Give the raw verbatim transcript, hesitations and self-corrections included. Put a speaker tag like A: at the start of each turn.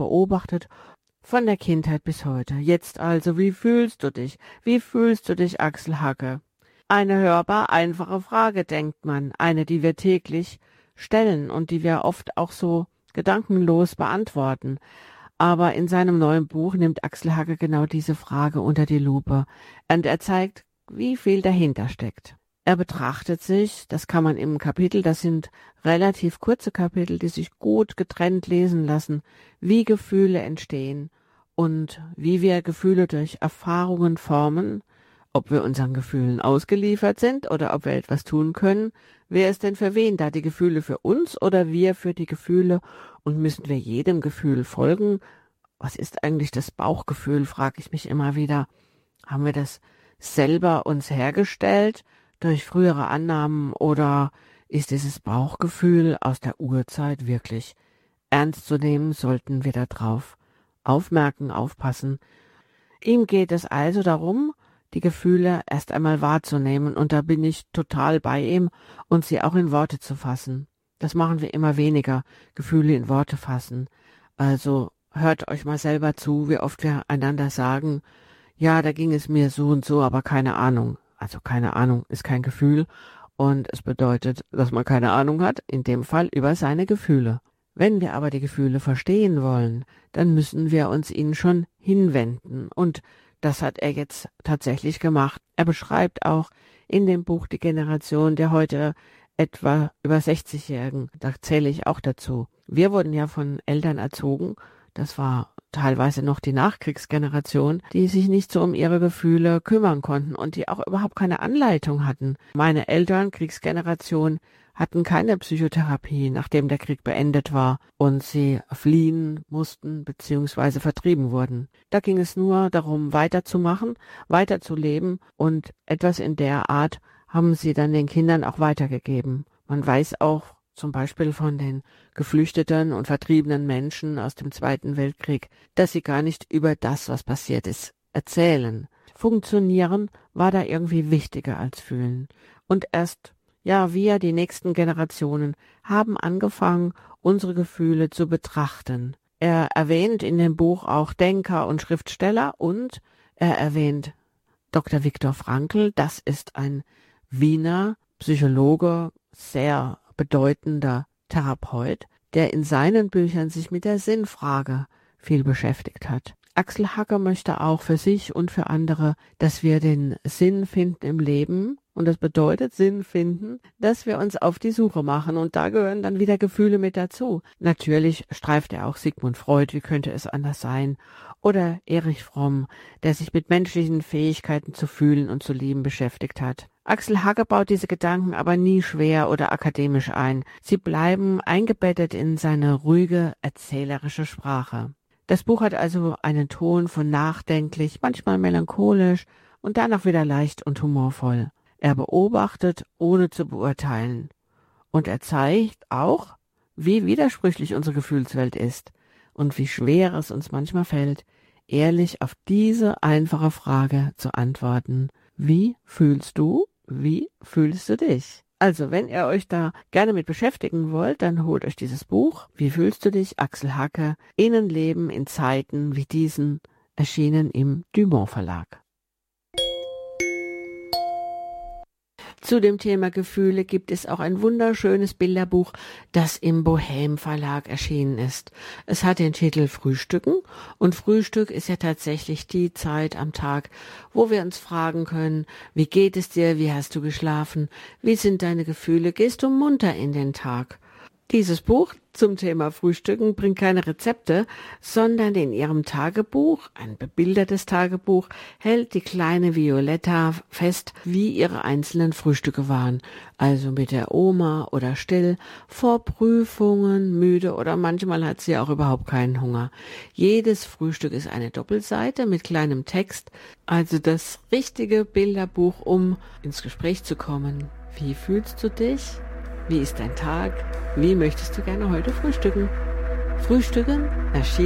A: beobachtet, von der Kindheit bis heute. Jetzt also, wie fühlst du dich? Wie fühlst du dich, Axel Hacke? Eine hörbar einfache Frage, denkt man, eine, die wir täglich stellen und die wir oft auch so gedankenlos beantworten. Aber in seinem neuen Buch nimmt Axel Hacke genau diese Frage unter die Lupe und er zeigt, wie viel dahinter steckt. Er betrachtet sich, das kann man im Kapitel, das sind relativ kurze Kapitel, die sich gut getrennt lesen lassen, wie Gefühle entstehen und wie wir Gefühle durch Erfahrungen formen, ob wir unseren Gefühlen ausgeliefert sind oder ob wir etwas tun können. Wer ist denn für wen da, die Gefühle für uns oder wir für die Gefühle? Und müssen wir jedem Gefühl folgen? Was ist eigentlich das Bauchgefühl, frage ich mich immer wieder. Haben wir das selber uns hergestellt durch frühere Annahmen oder ist dieses Bauchgefühl aus der Urzeit wirklich ernst zu nehmen? Sollten wir da drauf aufmerken, aufpassen. Ihm geht es also darum, die Gefühle erst einmal wahrzunehmen und da bin ich total bei ihm und sie auch in Worte zu fassen. Das machen wir immer weniger, Gefühle in Worte fassen. Also hört euch mal selber zu, wie oft wir einander sagen, ja, da ging es mir so und so, aber keine Ahnung. Also keine Ahnung ist kein Gefühl und es bedeutet, dass man keine Ahnung hat, in dem Fall über seine Gefühle. Wenn wir aber die Gefühle verstehen wollen, dann müssen wir uns ihnen schon hinwenden und das hat er jetzt tatsächlich gemacht. Er beschreibt auch in dem Buch die Generation der heute etwa über sechzigjährigen, da zähle ich auch dazu. Wir wurden ja von Eltern erzogen, das war teilweise noch die Nachkriegsgeneration, die sich nicht so um ihre Gefühle kümmern konnten und die auch überhaupt keine Anleitung hatten. Meine Eltern, Kriegsgeneration, hatten keine Psychotherapie, nachdem der Krieg beendet war und sie fliehen mussten bzw. vertrieben wurden. Da ging es nur darum, weiterzumachen, weiterzuleben und etwas in der Art haben sie dann den Kindern auch weitergegeben. Man weiß auch zum Beispiel von den geflüchteten und vertriebenen Menschen aus dem Zweiten Weltkrieg, dass sie gar nicht über das, was passiert ist, erzählen. Funktionieren war da irgendwie wichtiger als fühlen. Und erst Ja, wir, die nächsten Generationen, haben angefangen, unsere Gefühle zu betrachten. Er erwähnt in dem Buch auch Denker und Schriftsteller und er erwähnt Doktor Viktor Frankl. Das ist ein Wiener Psychologe, sehr bedeutender Therapeut, der in seinen Büchern sich mit der Sinnfrage viel beschäftigt hat. Axel Hacke möchte auch für sich und für andere, dass wir den Sinn finden im Leben. Und das bedeutet Sinn finden, dass wir uns auf die Suche machen. Und da gehören dann wieder Gefühle mit dazu. Natürlich streift er auch Sigmund Freud, wie könnte es anders sein? Oder Erich Fromm, der sich mit menschlichen Fähigkeiten zu fühlen und zu lieben beschäftigt hat. Axel Hacke baut diese Gedanken aber nie schwer oder akademisch ein. Sie bleiben eingebettet in seine ruhige, erzählerische Sprache. Das Buch hat also einen Ton von nachdenklich, manchmal melancholisch und danach wieder leicht und humorvoll. Er beobachtet, ohne zu beurteilen. Und er zeigt auch, wie widersprüchlich unsere Gefühlswelt ist und wie schwer es uns manchmal fällt, ehrlich auf diese einfache Frage zu antworten. Wie fühlst du? Wie fühlst du dich? Also, wenn ihr euch da gerne mit beschäftigen wollt, dann holt euch dieses Buch. Wie fühlst du dich? Axel Hacke. Innenleben in Zeiten wie diesen, erschienen im Dumont Verlag. Zu dem Thema Gefühle gibt es auch ein wunderschönes Bilderbuch, das im Bohem Verlag erschienen ist. Es hat den Titel Frühstücken und Frühstück ist ja tatsächlich die Zeit am Tag, wo wir uns fragen können, wie geht es dir, wie hast du geschlafen, wie sind deine Gefühle, gehst du munter in den Tag? Dieses Buch zum Thema Frühstücken bringt keine Rezepte, sondern in ihrem Tagebuch, ein bebildertes Tagebuch, hält die kleine Violetta fest, wie ihre einzelnen Frühstücke waren. Also mit der Oma oder still, vor Prüfungen, müde oder manchmal hat sie auch überhaupt keinen Hunger. Jedes Frühstück ist eine Doppelseite mit kleinem Text, also das richtige Bilderbuch, um ins Gespräch zu kommen. Wie fühlst du dich? Wie ist dein Tag? Wie möchtest du gerne heute frühstücken? Frühstücken erschien